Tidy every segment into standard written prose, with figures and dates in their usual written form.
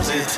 zařiď.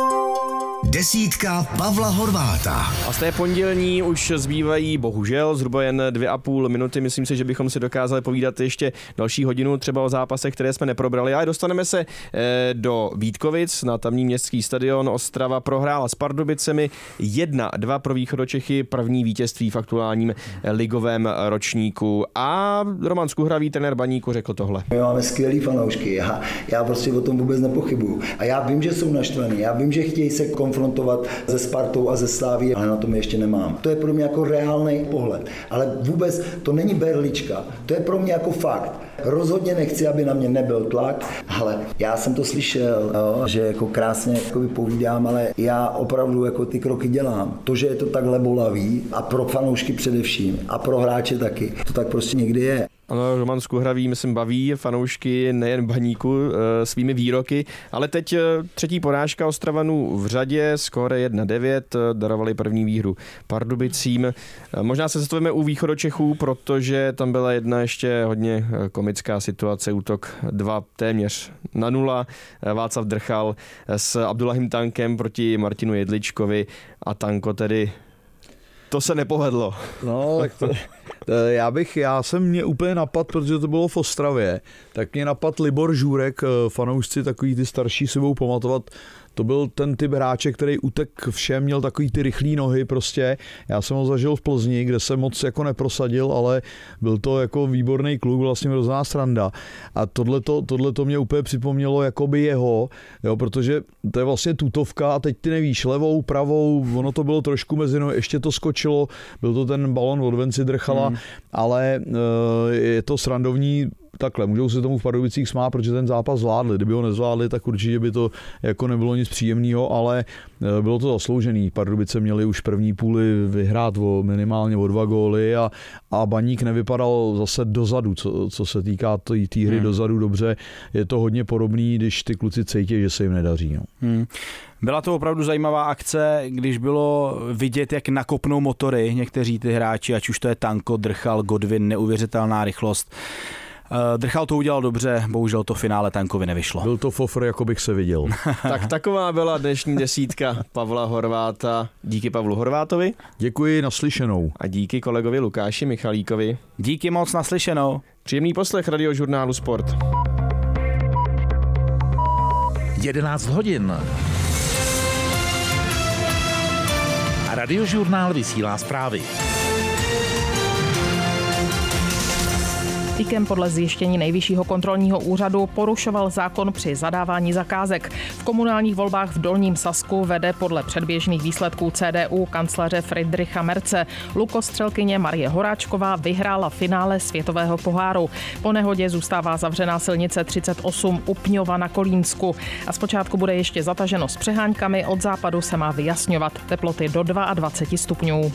Desítka Pavla Horváta. A z té pondělní už zbývají bohužel zhruba jen 2,5 minuty. Myslím si, že bychom si dokázali povídat ještě další hodinu třeba o zápasech, které jsme neprobrali. Ale dostaneme se do Vítkovic na tamní městský stadion. Ostrava prohrála s Pardubicemi 1-2 pro Východočechy, první vítězství v aktuálním ligovém ročníku. A Roman Skuhravý, trenér Baníku, řekl tohle. My máme skvělý fanoušky, já prostě o tom vůbec nepochybuju. A já vím, že jsou naštvaný, já vím, že chtějí se konfrontovat se Spartou a ze Slaví, ale na tom ještě nemám. To je pro mě jako reálný pohled, ale vůbec to není berlička, to je pro mě jako fakt. Rozhodně nechci, aby na mě nebyl tlak, ale já jsem to slyšel, že jako krásně jako povídám, ale já opravdu jako ty kroky dělám. To, že je to takhle bolavý a pro fanoušky především a pro hráče taky, to tak prostě někdy je. Ano, Roman Skuhravý, myslím, baví fanoušky nejen Baníku svými výroky, ale teď třetí porážka Ostravanů v řadě, skóre 1-9, darovali první výhru Pardubicím. Možná se zastavíme u Východočechů, protože tam byla jedna ještě hodně komická situace, útok 2 téměř na 0, Václav Drchal s Abdullahim Tankem proti Martinu Jedličkovi a Tanko tedy to se nepovedlo. No, tak já jsem mě úplně napad, protože to bylo v Ostravě, tak mě napad Libor Žurek, fanoušci takový ty starší si budou pamatovat, to byl ten typ hráče, který utek všem, měl takový ty rychlý nohy prostě. Já jsem ho zažil v Plzni, kde se moc jako neprosadil, ale byl to jako výborný kluk, vlastně hrozná sranda. A tohleto mě úplně připomnělo jakoby jeho, jo, protože to je vlastně tutovka a teď ty nevíš, levou, pravou, ono to bylo trošku mezi nohy, ještě to skočilo, byl to ten balon od Venci Drchala, ale je to srandovní. Takhle, můžou se tomu v Pardubicích smát, protože ten zápas zvládli. Kdyby ho nezvládli, tak určitě by to jako nebylo nic příjemného, ale bylo to zasloužený. Pardubice měli už první půli vyhrát minimálně o 2 góly a Baník nevypadal zase dozadu, co se týká té hry dozadu dobře. Je to hodně podobný, když ty kluci cítí, že se jim nedaří. No. Byla to opravdu zajímavá akce, když bylo vidět, jak nakopnou motory někteří ty hráči, ať už to je Tanko, Drchal, Godwin, neuvěřitelná rychlost. Drchal to udělal dobře, bohužel to finále Tankovi nevyšlo. Byl to fofr, jako bych se viděl. Tak taková byla dnešní desítka Pavla Horváta. Díky Pavlu Horvátovi. Děkuji, naslyšenou. A díky kolegovi Lukáši Michalíkovi. Díky moc, naslyšenou. Příjemný poslech Radiožurnálu Sport. 11 hodin. Radiožurnál vysílá zprávy. IKEM podle zjištění Nejvyššího kontrolního úřadu porušoval zákon při zadávání zakázek. V komunálních volbách v Dolním Sasku vede podle předběžných výsledků CDU kancléře Friedricha Merze. Lukostřelkyně Marie Horáčková vyhrála finále světového poháru. Po nehodě zůstává zavřená silnice 38 u Pňova na Kolínsku. A zpočátku bude ještě zataženo s přeháňkami, od západu se má vyjasňovat. Teploty do 22 stupňů.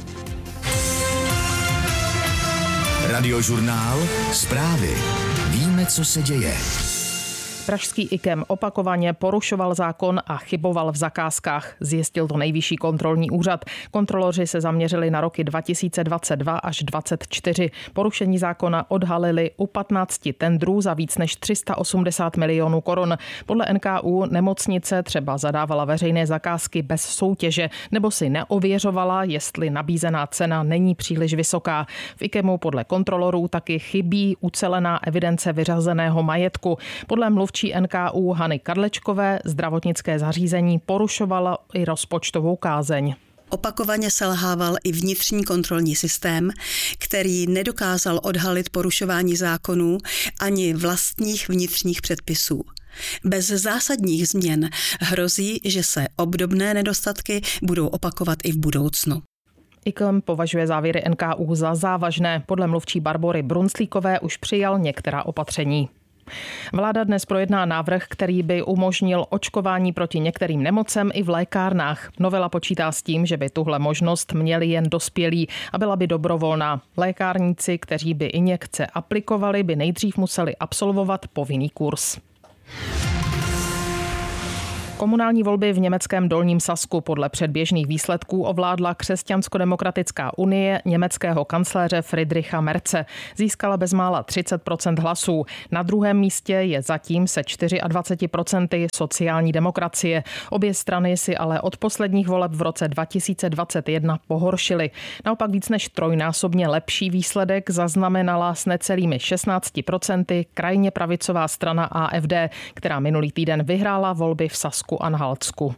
Radiožurnál Zprávy. Víme, co se děje. Pražský IKEM opakovaně porušoval zákon a chyboval v zakázkách. Zjistil to Nejvyšší kontrolní úřad. Kontroloři se zaměřili na roky 2022 až 2024. Porušení zákona odhalili u 15 tendrů za víc než 380 milionů korun. Podle NKÚ nemocnice třeba zadávala veřejné zakázky bez soutěže nebo si neověřovala, jestli nabízená cena není příliš vysoká. V IKEMu podle kontrolorů taky chybí ucelená evidence vyřazeného majetku. Podle mluvčí NKÚ Hany Kadlečkové zdravotnické zařízení porušovalo i rozpočtovou kázeň. Opakovaně selhával i vnitřní kontrolní systém, který nedokázal odhalit porušování zákonů ani vlastních vnitřních předpisů. Bez zásadních změn hrozí, že se obdobné nedostatky budou opakovat i v budoucnu. IKEM považuje závěry NKÚ za závažné. Podle mluvčí Barbory Brunslíkové už přijal některá opatření. Vláda dnes projedná návrh, který by umožnil očkování proti některým nemocem i v lékárnách. Novela počítá s tím, že by tuhle možnost měli jen dospělí a byla by dobrovolná. Lékárníci, kteří by injekce aplikovali, by nejdřív museli absolvovat povinný kurz. Komunální volby v německém Dolním Sasku podle předběžných výsledků ovládla Křesťansko-demokratická unie německého kancléře Friedricha Merze. Získala bezmála 30% hlasů. Na druhém místě je zatím se 24% sociální demokracie. Obě strany si ale od posledních voleb v roce 2021 pohoršily. Naopak víc než trojnásobně lepší výsledek zaznamenala s necelými 16% krajně pravicová strana AfD, která minulý týden vyhrála volby v Sasku-Anhaltsku.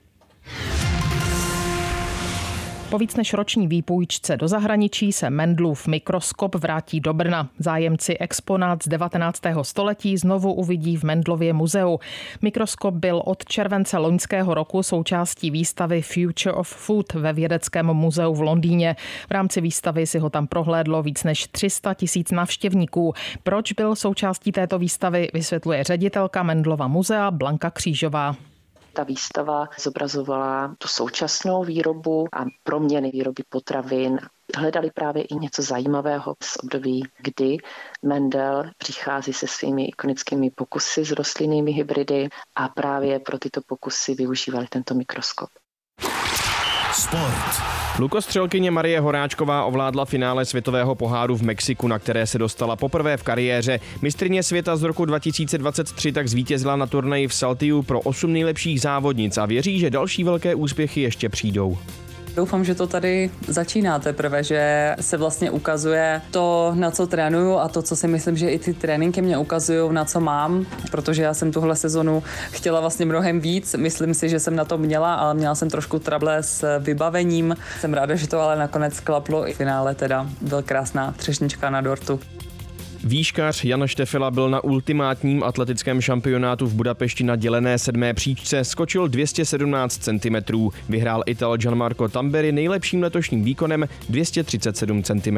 Po víc než roční výpůjčce do zahraničí se Mendelův mikroskop vrátí do Brna. Zájemci exponát z 19. století znovu uvidí v Mendelově muzeu. Mikroskop byl od července loňského roku součástí výstavy Future of Food ve Vědeckém muzeu v Londýně. V rámci výstavy si ho tam prohlédlo víc než 300 000 návštěvníků. Proč byl součástí této výstavy, vysvětluje ředitelka Mendelova muzea Blanka Křížová. Ta výstava zobrazovala tu současnou výrobu a proměny výroby potravin. Hledali právě i něco zajímavého z období, kdy Mendel přichází se svými ikonickými pokusy s rostlinnými hybridy a právě pro tyto pokusy využívali tento mikroskop. Sport. Lukostřelkyně Marie Horáčková ovládla finále světového poháru v Mexiku, na které se dostala poprvé v kariéře. Mistryně světa z roku 2023 tak zvítězila na turnaji v Saltiu pro 8 nejlepších závodnic a věří, že další velké úspěchy ještě přijdou. Doufám, že to tady začíná teprve, že se vlastně ukazuje to, na co trénuju a to, co si myslím, že i ty tréninky mě ukazují, na co mám, protože já jsem tuhle sezonu chtěla vlastně mnohem víc. Myslím si, že jsem na to měla, ale měla jsem trošku trable s vybavením. Jsem ráda, že to ale nakonec klaplo. I v finále teda byl krásná třešnička na dortu. Výškař Jan Štefila byl na ultimátním atletickém šampionátu v Budapešti na dělené 7. příčce, skočil 217 cm. Vyhrál Ital Gianmarco Tamberi nejlepším letošním výkonem 237 cm.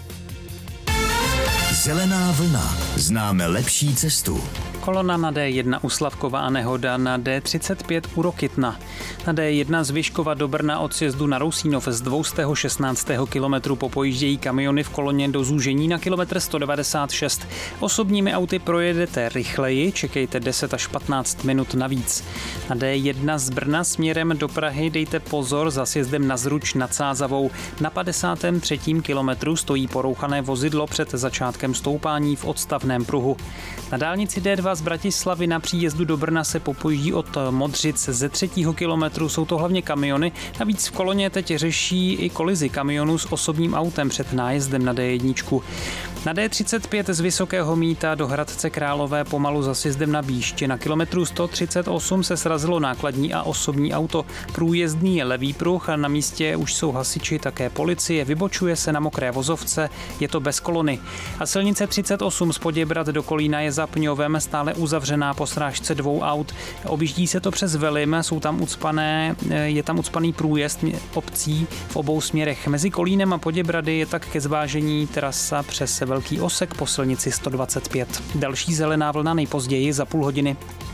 Zelená vlna. Známe lepší cestu. Kolona na D1 u Slavkova a nehoda na D35 u Rokytna. Na D1 z Vyškova do Brna od sjezdu na Rousínov z 216. kilometru popojíždějí kamiony v koloně do zúžení na kilometr 196. Osobními auty projedete rychleji, čekejte 10 až 15 minut navíc. Na D1 z Brna směrem do Prahy dejte pozor za sjezdem na Zruč nad Sázavou. Na 53. kilometru stojí porouchané vozidlo před začátkem stoupání v odstavném pruhu. Na dálnici D2 z Bratislavy na příjezdu do Brna se popojíždí od Modřic ze 3. kilometru, jsou to hlavně kamiony. Navíc v koloně teď řeší i kolizi kamionů s osobním autem před nájezdem na D1. Na D35 z Vysokého Mýta do Hradce Králové pomalu za sjezdem na Bíště. Na kilometru 138 se srazilo nákladní a osobní auto. Průjezdný je levý pruh a na místě už jsou hasiči, také policie. Vybočuje se na mokré vozovce, je to bez kolony. A silnice 38 z Poděbrad do Kolína je za Pňovem stále uzavřená po srážce 2 aut. Objíždí se to přes Velim, je tam ucpaný průjezd obcí v obou směrech. Mezi Kolínem a Poděbrady je tak ke zvážení trasa přes Velký Osek po silnici 125. Další zelená vlna nejpozději za půl hodiny.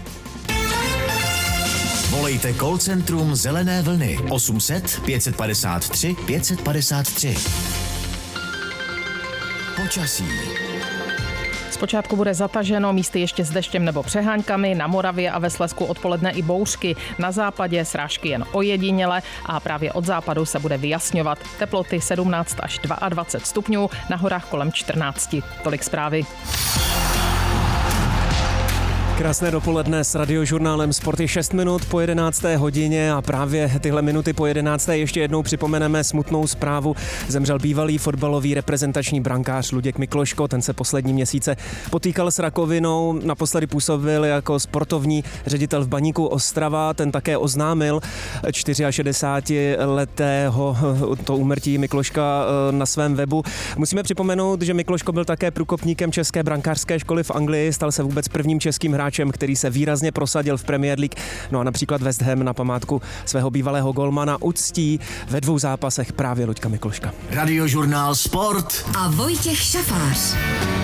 Volejte call centrum Zelené vlny 800 553 553. Počasí. Zpočátku bude zataženo, místy ještě s deštěm nebo přeháňkami, na Moravě a ve Slezsku odpoledne i bouřky. Na západě srážky jen ojediněle a právě od západu se bude vyjasňovat. Teploty 17 až 22 stupňů, na horách kolem 14. Tolik zprávy. Krásné dopoledne s Radiožurnálem Sport je 6 minut po 11. hodině a právě tyhle minuty po 11. ještě jednou připomeneme smutnou zprávu. Zemřel bývalý fotbalový reprezentační brankář Luděk Mikloško, ten se poslední měsíce potýkal s rakovinou, naposledy působil jako sportovní ředitel v Baníku Ostrava, ten také oznámil 64letého to úmrtí Mikloška na svém webu. Musíme připomenout, že Mikloško byl také průkopníkem české brankářské školy v Anglii, stal se vůbec prvním českým hráčem, který se výrazně prosadil v Premier League. No a například West Ham na památku svého bývalého golmana uctí ve 2 zápasech právě Luďka Mikloška. Radiožurnál Sport a Vojtěch Šafář.